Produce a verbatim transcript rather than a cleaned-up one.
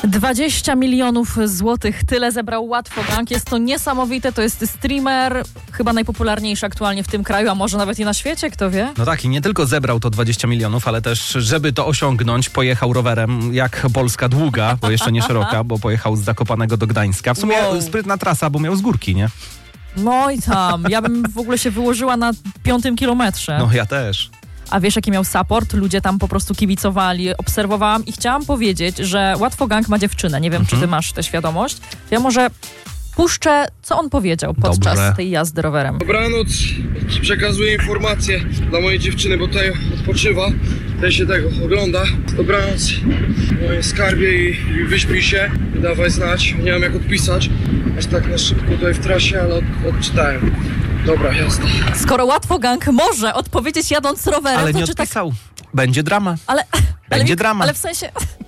dwadzieścia milionów złotych, tyle zebrał Łatwogang. Jest to niesamowite, to jest streamer, chyba najpopularniejszy aktualnie w tym kraju, a może nawet i na świecie, kto wie? No tak, i nie tylko zebrał to dwadzieścia milionów, ale też, żeby to osiągnąć, pojechał rowerem jak Polska długa, bo jeszcze nie szeroka, bo pojechał z Zakopanego do Gdańska. W sumie Wow. sprytna trasa, bo miał z górki, nie? No i tam, ja bym w ogóle się wyłożyła na piątym kilometrze. No ja też. A wiesz, jaki miał support? Ludzie tam po prostu kibicowali, obserwowałam i chciałam powiedzieć, że Łatwogang ma dziewczynę. Nie wiem, Mhm. czy ty masz tę świadomość. Ja może puszczę, co on powiedział podczas Dobrze. tej jazdy rowerem. Dobranoc, przekazuję informacje dla mojej dziewczyny, bo tutaj odpoczywa, tutaj się tego ogląda. Dobranoc, moje skarbie i, i wyśpij się i dawaj znać. Nie wiem jak odpisać, aż tak na szybko tutaj w trasie, ale od, odczytałem. Dobra, jasne. Skoro Łatwogang może odpowiedzieć jadąc rowerem, Ale to nie czy tak... odpisał. Będzie drama. Ale, ale, Będzie nie- drama. ale w sensie...